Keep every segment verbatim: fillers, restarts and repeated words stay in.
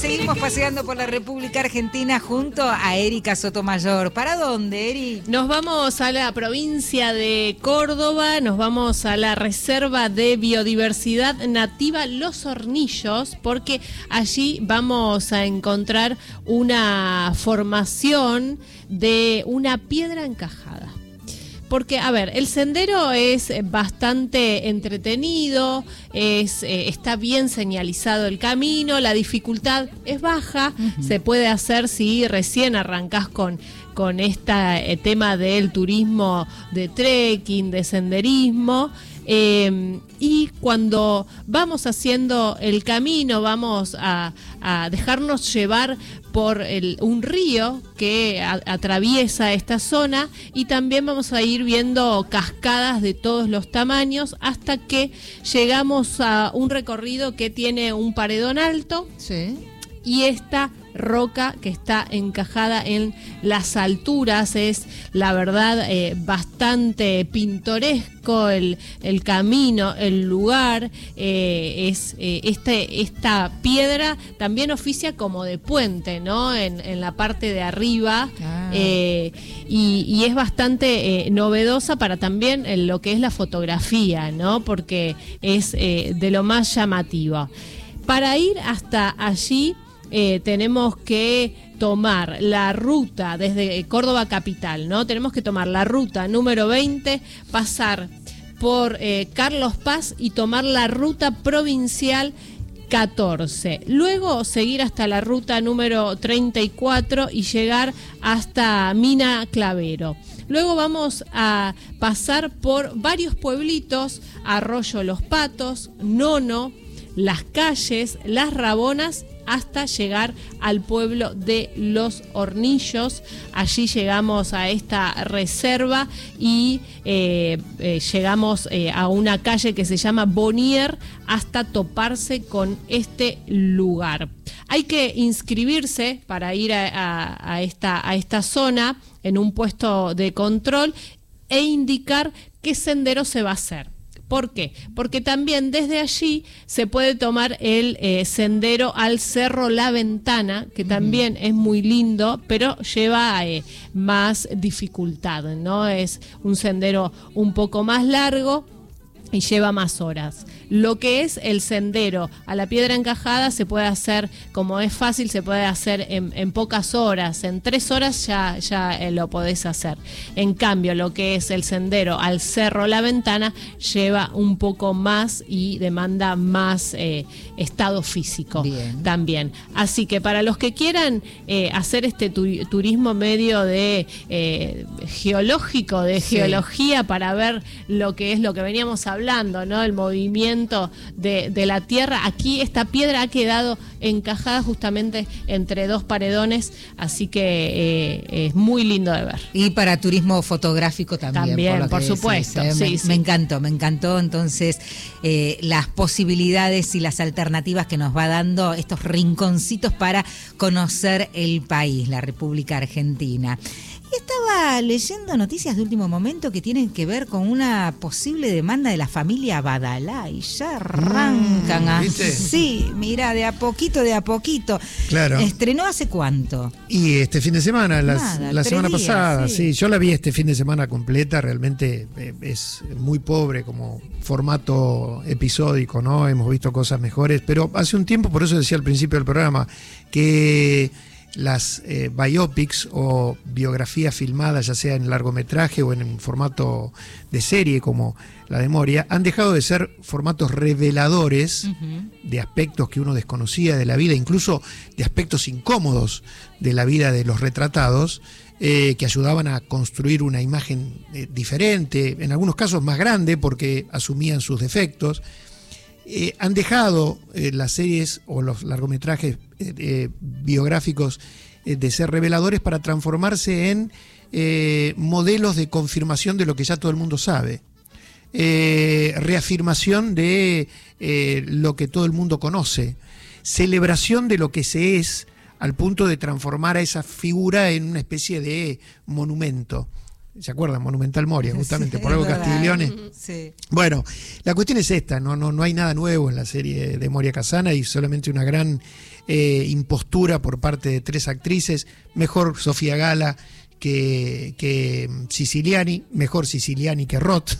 seguimos paseando por la República Argentina junto a Erika Sotomayor. ¿Para dónde, Eri? Nos vamos a la provincia de Córdoba, nos vamos a la Reserva de Biodiversidad Nativa Los Hornillos, porque allí vamos a encontrar una formación de una piedra encajada. Porque, a ver, el sendero es bastante entretenido, es, eh, está bien señalizado el camino, la dificultad es baja, uh-huh. Se puede hacer si recién arrancás con, con este eh, tema del turismo de trekking, de senderismo. Eh, y cuando vamos haciendo el camino, vamos a, a dejarnos llevar por el, un río que a, atraviesa esta zona, y también vamos a ir viendo cascadas de todos los tamaños hasta que llegamos a un recorrido que tiene un paredón alto. Sí. Y esta roca que está encajada en las alturas es, la verdad, eh, bastante pintoresco el, el camino, el lugar. Eh, es eh, este, esta piedra también oficia como de puente, ¿no? En, en la parte de arriba. Ah. eh, y, y es bastante eh, novedosa para también en lo que es la fotografía, ¿no? Porque es eh, de lo más llamativo. Para ir hasta allí Eh, tenemos que tomar la ruta desde Córdoba capital, ¿no? Tenemos que tomar la ruta número veinte, pasar por eh, Carlos Paz y tomar la ruta provincial catorce. Luego seguir hasta la ruta número treinta y cuatro y llegar hasta Mina Clavero. Luego vamos a pasar por varios pueblitos: Arroyo Los Patos, Nono, Las Calles, Las Rabonas, hasta llegar al pueblo de Los Hornillos. Allí llegamos a esta reserva y eh, eh, llegamos eh, a una calle que se llama Bonier hasta toparse con este lugar. Hay que inscribirse para ir a, a, a, esta, a esta zona en un puesto de control e indicar qué sendero se va a hacer. ¿Por qué? Porque también desde allí se puede tomar el eh, sendero al Cerro La Ventana, que también uh-huh. es muy lindo, pero lleva eh, más dificultad, ¿no? Es un sendero un poco más largo y lleva más horas. Lo que es el sendero a la piedra encajada se puede hacer, como es fácil, se puede hacer en, en pocas horas, en tres horas ya, ya eh, lo podés hacer. En cambio, lo que es el sendero al Cerro La Ventana lleva un poco más y demanda más eh, estado físico. Bien. También. Así que para los que quieran eh, hacer este tu, turismo medio de eh, geológico, de sí. geología, para ver lo que es lo que veníamos hablando, ¿no? El movimiento De, de la tierra. Aquí esta piedra ha quedado encajada justamente entre dos paredones, así que eh, es muy lindo de ver. Y para turismo fotográfico también. También, por, por supuesto. Decís, ¿eh? sí, me, sí. me encantó, me encantó entonces eh, las posibilidades y las alternativas que nos va dando estos rinconcitos para conocer el país, la República Argentina. Estaba leyendo noticias de último momento que tienen que ver con una posible demanda de la familia Badalá y ya arrancan mm, así. Sí, mira, de a poquito, de a poquito. Claro. ¿Estrenó hace cuánto? Y este fin de semana, las, Nada, la semana días, pasada, sí. sí, yo la vi este fin de semana completa, realmente eh, es muy pobre como formato episódico, ¿no? Hemos visto cosas mejores, pero hace un tiempo, por eso decía al principio del programa, que las eh, biopics o biografías filmadas, ya sea en largometraje o en formato de serie como la de Moria, han dejado de ser formatos reveladores uh-huh. de aspectos que uno desconocía de la vida, incluso de aspectos incómodos de la vida de los retratados, eh, que ayudaban a construir una imagen eh, diferente, en algunos casos más grande porque asumían sus defectos. Eh, han dejado eh, las series o los largometrajes eh, eh, biográficos eh, de ser reveladores para transformarse en eh, modelos de confirmación de lo que ya todo el mundo sabe, eh, reafirmación de eh, lo que todo el mundo conoce, celebración de lo que se es al punto de transformar a esa figura en una especie de monumento. ¿Se acuerdan? Monumental Moria, justamente, sí, por algo Castiglione. Sí. Bueno, la cuestión es esta, no, no, no hay nada nuevo en la serie de Moria Kazan y solamente una gran eh, impostura por parte de tres actrices, mejor Sofía Gala que, que Siciliani, mejor Siciliani que Roth,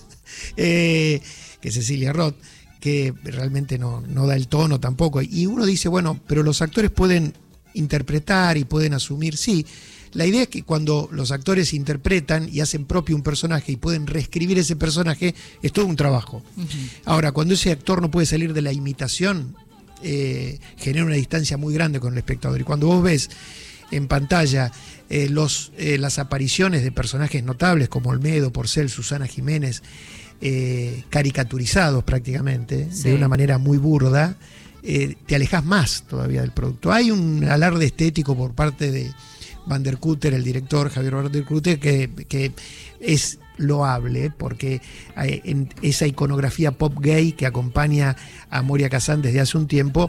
eh, que Cecilia Roth, que realmente no, no da el tono tampoco. Y uno dice, bueno, pero los actores pueden interpretar y pueden asumir, sí. La idea es que cuando los actores interpretan y hacen propio un personaje y pueden reescribir ese personaje, es todo un trabajo. Uh-huh. Ahora, cuando ese actor no puede salir de la imitación, eh, genera una distancia muy grande con el espectador. Y cuando vos ves en pantalla eh, los, eh, las apariciones de personajes notables como Olmedo, Porcel, Susana Jiménez, eh, caricaturizados prácticamente, sí, de una manera muy burda, eh, te alejas más todavía del producto. Hay un alarde estético por parte de Van der Kutter, el director Javier Van der Kutter, que, que es loable, porque en esa iconografía pop gay que acompaña a Moria Kazan desde hace un tiempo,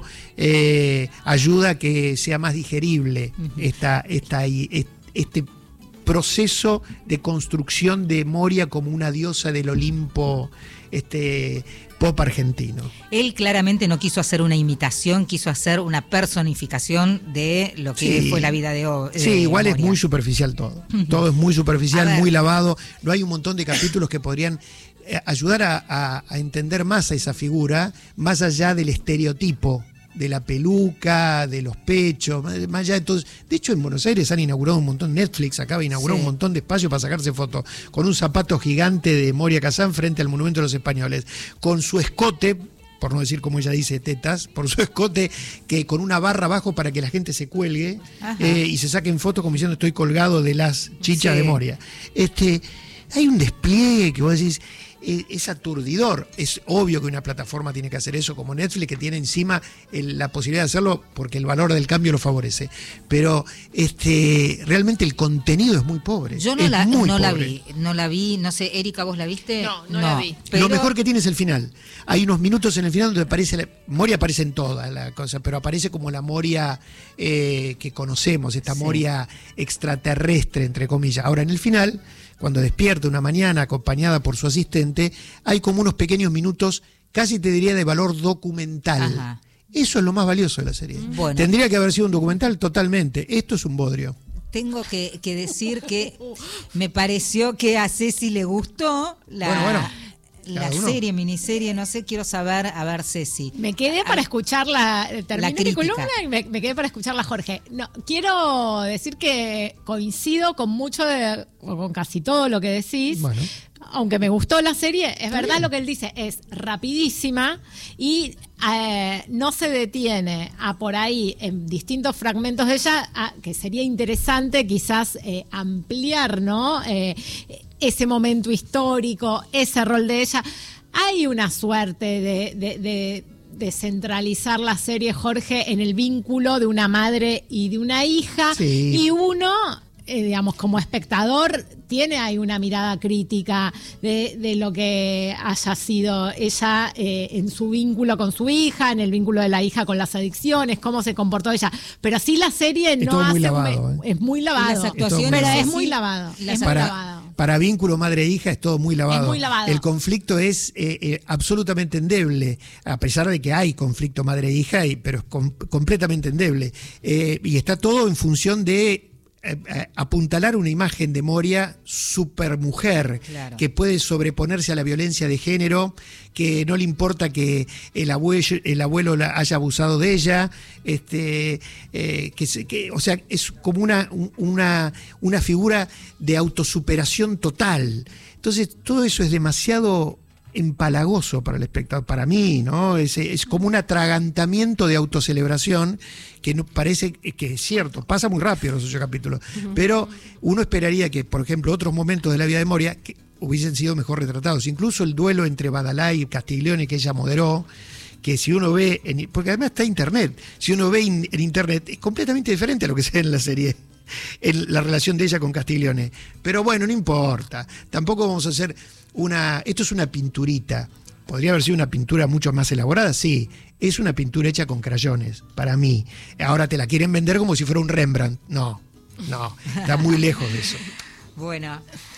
eh, ayuda a que sea más digerible uh-huh. esta, esta, este proceso de construcción de Moria como una diosa del Olimpo este, pop argentino. Él claramente no quiso hacer una imitación, quiso hacer una personificación de lo que sí. fue la vida de hoy. Sí, igual Moria. Es muy superficial todo. Uh-huh. Todo es muy superficial, muy lavado. No hay un montón de capítulos que podrían ayudar a, a, a entender más a esa figura, más allá del estereotipo de la peluca, de los pechos, más allá de todo. De hecho, en Buenos Aires han inaugurado un montón, Netflix acaba de inaugurar sí. un montón de espacios para sacarse fotos, con un zapato gigante de Moria Kazan frente al Monumento de los Españoles, con su escote, por no decir como ella dice tetas, por su escote, que con una barra abajo para que la gente se cuelgue eh, y se saquen fotos como diciendo estoy colgado de las chichas sí. de Moria. Este, hay un despliegue que vos decís, es aturdidor. Es obvio que una plataforma tiene que hacer eso como Netflix, que tiene encima el, la posibilidad de hacerlo porque el valor del cambio lo favorece. Pero este realmente el contenido es muy pobre. Yo no, la, no la vi, no la vi, no sé, Erika, ¿vos la viste? No, no, no. la vi. Pero... Lo mejor que tiene es el final. Hay unos minutos en el final donde aparece, la, Moria aparece en todas las cosas, pero aparece como la Moria eh, que conocemos, esta sí. Moria extraterrestre, entre comillas. Ahora en el final, cuando despierta una mañana acompañada por su asistente, hay como unos pequeños minutos, casi te diría de valor documental. Ajá. Eso es lo más valioso de la serie. Bueno. Tendría que haber sido un documental totalmente. Esto es un bodrio. Tengo que, que decir que me pareció que a Ceci le gustó la... Bueno, bueno. La uno. serie, miniserie, no sé, quiero saber, a ver, Ceci. Me quedé para escuchar la, terminé mi columna y me, me quedé para escucharla, Jorge. No, quiero decir que coincido con mucho, de, con casi todo lo que decís. Bueno. Aunque me gustó la serie, es Está verdad bien. Lo que él dice, es rapidísima y eh, no se detiene a por ahí en distintos fragmentos de ella, a, que sería interesante quizás eh, ampliar, ¿no? Eh, ese momento histórico, ese rol de ella. Hay una suerte de, de, de, de centralizar la serie, Jorge, en el vínculo de una madre y de una hija, sí. y uno... Eh, digamos, como espectador, tiene ahí una mirada crítica de, de lo que haya sido ella eh, en su vínculo con su hija, en el vínculo de la hija con las adicciones, cómo se comportó ella. Pero sí la serie es no hace... Muy lavado, un, eh. Es muy lavado. Las actuaciones, pero es es muy lavado. Es para, muy lavado. Para vínculo madre-hija es todo muy lavado. Es muy lavado. El conflicto es eh, eh, absolutamente endeble, a pesar de que hay conflicto madre-hija, y, pero es com- completamente endeble. Eh, y está todo en función de apuntalar una imagen de Moria supermujer, claro. que puede sobreponerse a la violencia de género, que no le importa que el abuelo, el abuelo la haya abusado de ella, este, eh, que, que, o sea, es como una, una, una figura de autosuperación total. Entonces, todo eso es demasiado empalagoso para el espectador, para mí, ¿no? Es, es como un atragantamiento de autocelebración que no, parece que es cierto, pasa muy rápido los ocho capítulos, uh-huh. pero uno esperaría que, por ejemplo, otros momentos de la vida de Moria que hubiesen sido mejor retratados, incluso el duelo entre Badalá y Castiglione que ella moderó, que si uno ve, en, porque además está internet, si uno ve in, en internet es completamente diferente a lo que se ve en la serie, en la relación de ella con Castiglione, pero bueno, no importa, tampoco vamos a hacer una, esto es una pinturita, podría haber sido una pintura mucho más elaborada, sí, es una pintura hecha con crayones, para mí, ahora te la quieren vender como si fuera un Rembrandt, no, no, está muy lejos de eso. Bueno,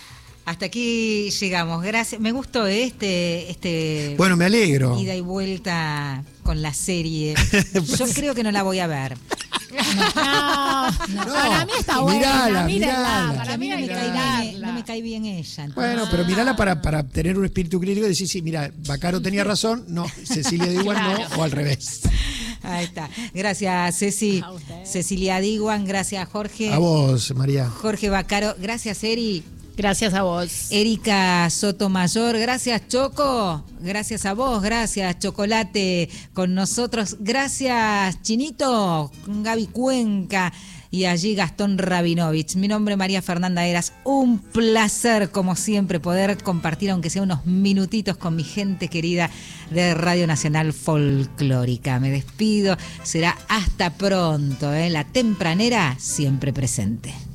Hasta aquí llegamos. Gracias. Me gustó este, este. Bueno, me alegro. Ida y vuelta con la serie. Yo creo que no la voy a ver. No, no, para mí está buena. Mirala, mírenla, mirala. para mí no, hay me que cae bien, mirarla. no me cae bien ella. Entonces. Bueno, pero mirala para, para tener un espíritu crítico y decir, sí, mira, Bacaro tenía razón, no, Cecilia Diwan Claro. no, o al revés. Ahí está. Gracias, Ceci. A usted. Cecilia Diwan, gracias, Jorge. A vos, María. Jorge Bacaro, gracias, Eri. Gracias a vos. Erika Sotomayor, gracias, Choco. Gracias a vos, gracias, Chocolate, con nosotros. Gracias, Chinito, Gaby Cuenca y allí Gastón Rabinovich. Mi nombre es María Fernanda Heras. Un placer, como siempre, poder compartir, aunque sea unos minutitos, con mi gente querida de Radio Nacional Folclórica. Me despido, será hasta pronto, ¿eh? La tempranera siempre presente.